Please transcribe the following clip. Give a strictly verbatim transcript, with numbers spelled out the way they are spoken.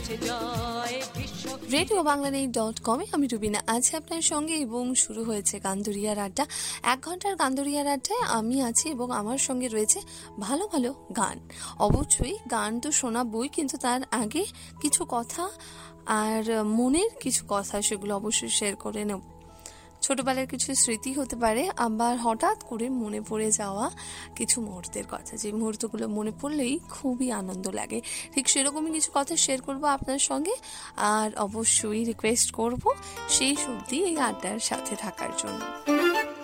Radio Bangladesh dot কমে আমি রুবিনা আছি আপনার সঙ্গে এবং শুরু হয়েছে গান্দরিয়ার আড্ডা। এক ঘন্টার গান্দরিয়ার আড্ডায় আমি আছি এবং আমার সঙ্গে রয়েছে ভালো ভালো গান। অবশ্যই গান তো শোনাবই, কিন্তু তার আগে কিছু কথা আর মনের কিছু কথা সেগুলো অবশ্যই শেয়ার করে নেব। ছোটবেলার কিছু স্মৃতি হতে পারে, আবার হঠাৎ করে মনে পড়ে যাওয়া কিছু মুহূর্তের কথা, যে মুহূর্তগুলো মনে পড়লেই খুবই আনন্দ লাগে। ঠিক সেরকমই কিছু কথা শেয়ার করব আপনার সঙ্গে, আর অবশ্যই রিকোয়েস্ট করব সেই অবধি এই আড্ডার সাথে থাকার জন্য।